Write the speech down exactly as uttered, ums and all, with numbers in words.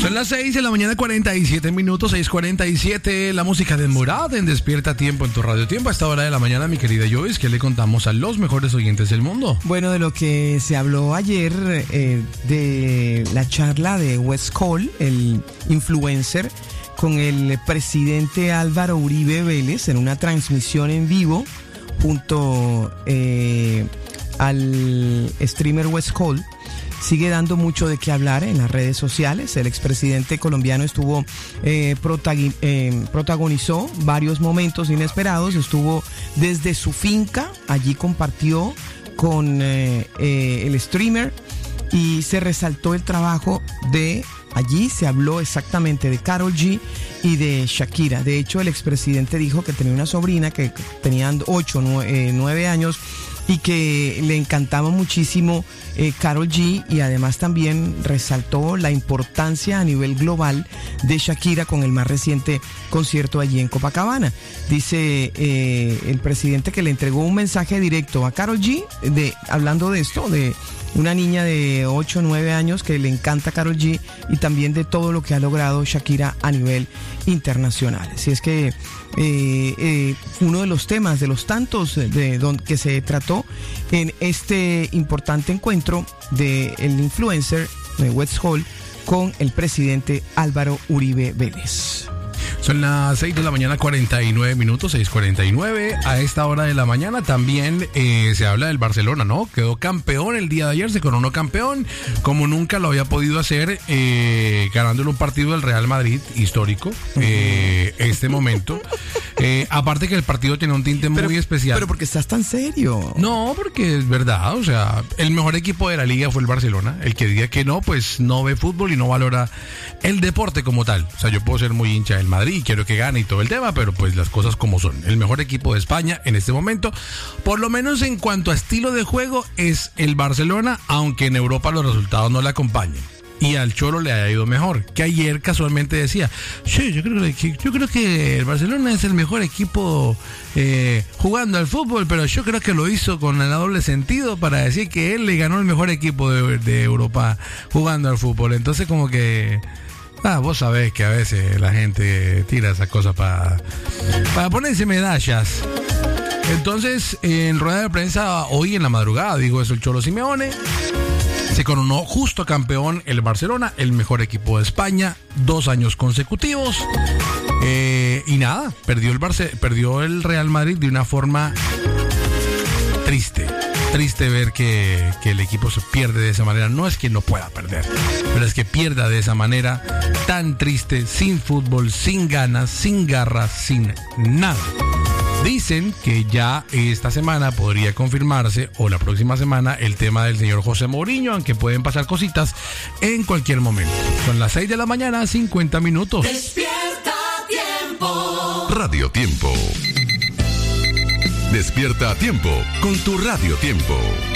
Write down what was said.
Son las seis de la mañana, cuarenta y siete minutos, seis cuarenta y siete. La música de Morat en Despierta Tiempo en tu Radio Tiempo. A esta hora de la mañana, mi querida Joyce, ¿qué le contamos a los mejores oyentes del mundo? Bueno, de lo que se habló ayer, eh, de la charla de Wes Cole, el influencer, con el presidente Álvaro Uribe Vélez en una transmisión en vivo junto eh, al streamer Wes Cole. Sigue dando mucho de qué hablar en las redes sociales. El expresidente colombiano estuvo eh, protagui- eh, protagonizó varios momentos inesperados. Estuvo desde su finca, allí compartió con eh, eh, el streamer y se resaltó el trabajo de... Allí se habló exactamente de Karol G y de Shakira. De hecho, el expresidente dijo que tenía una sobrina que tenían ocho, nueve años y que le encantaba muchísimo eh, Karol G, y además también resaltó la importancia a nivel global de Shakira con el más reciente concierto allí en Copacabana. Dice eh, el presidente que le entregó un mensaje directo a Karol G, de, hablando de esto, de una niña de ocho o nueve años que le encanta Karol G, y también de todo lo que ha logrado Shakira a nivel internacional. Así es que eh, eh, uno de los temas, de los tantos de don, que se trató en este importante encuentro del influencer de Wes Cole con el presidente Álvaro Uribe Vélez. Son las seis de la mañana, cuarenta y nueve minutos, seis cuarenta y nueve. A esta hora de la mañana también eh, se habla del Barcelona, ¿no? Quedó campeón el día de ayer, se coronó campeón, como nunca lo había podido hacer, eh, ganándole un partido del Real Madrid, histórico, eh, este momento. Eh, aparte que el partido tiene un tinte muy pero, especial. Pero ¿por qué estás tan serio? No, porque es verdad, o sea, el mejor equipo de la liga fue el Barcelona. El que diga que no, pues no ve fútbol y no valora el deporte como tal. O sea, yo puedo ser muy hincha del Madrid, quiero que gane y todo el tema, pero pues las cosas como son. El mejor equipo de España en este momento, por lo menos en cuanto a estilo de juego, es el Barcelona, aunque en Europa los resultados no le acompañen. Y al Cholo le ha ido mejor. Que ayer casualmente decía, sí, yo creo que, yo creo que el Barcelona es el mejor equipo eh, jugando al fútbol, pero yo creo que lo hizo con el doble sentido para decir que él le ganó el mejor equipo de, de Europa jugando al fútbol. Entonces como que... Ah, vos sabés que a veces la gente tira esas cosas para para ponerse medallas. Entonces, en rueda de prensa hoy en la madrugada, digo eso, el Cholo Simeone se coronó justo campeón el Barcelona, el mejor equipo de España, dos años consecutivos. Eh, y nada, perdió el Barce- perdió el Real Madrid de una forma triste. Triste ver que, que el equipo se pierde de esa manera. No es que no pueda perder, pero es que pierda de esa manera tan triste, sin fútbol, sin ganas, sin garras, sin nada. Dicen que ya esta semana podría confirmarse, o la próxima semana, el tema del señor José Mourinho, aunque pueden pasar cositas en cualquier momento. Son las seis de la mañana, cincuenta minutos. Despierta Tiempo. Radio Tiempo. Despierta a tiempo con tu Radio Tiempo.